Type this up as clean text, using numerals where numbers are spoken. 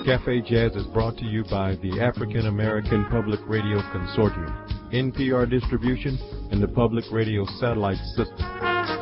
Cafe Jazz is brought to you by the African American Public Radio Consortium, NPR Distribution, and the Public Radio Satellite System.